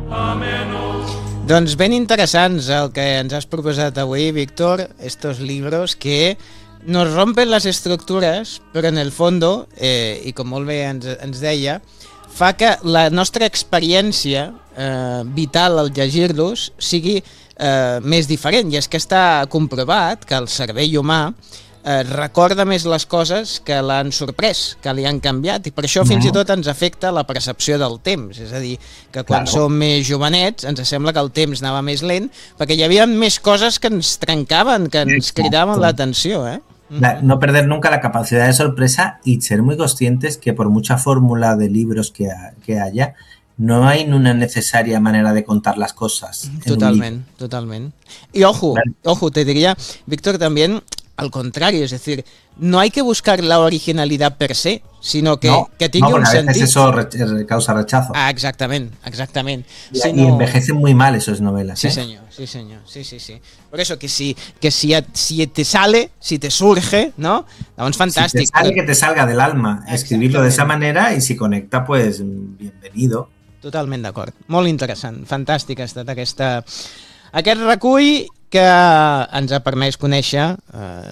Doncs ben interessants el que ens has proposat avui, Víctor, estos libros que nos rompen les estructures, però en el fondo, i com molt bé ens deia, fa que la nostra experiència vital al llegir-los sigui més diferent, i és que està comprovat que el cervell humà recorda més les coses que l'han sorprès, que li han canviat, i per això fins i tot ens afecta la percepció del temps. És a dir, que quan som més jovenets ens sembla que el temps anava més lent perquè hi havia més coses que ens trencaven, que ens cridaven l'atenció, No perder nunca la capacidad de sorpresa y ser muy conscientes que por mucha fórmula de libros que haya, no hay una necesaria manera de contar las cosas. Totalmente. Y ojo, te diría, Víctor, también al contrario, es decir, no hay que buscar la originalidad per se, sino que tenga un sentido. A veces eso causa rechazo. Exactamente. Y envejecen muy mal esas novelas. Sí, señor. Por eso que si te sale, si te surge, ¿no? Es fantástico. Si te sale, que te salga del alma escribirlo de esa manera, y si conecta, pues bienvenido. Totalment d'acord. Molt interessant. Fantàstic ha estat aquest recull que ens ha permès conèixer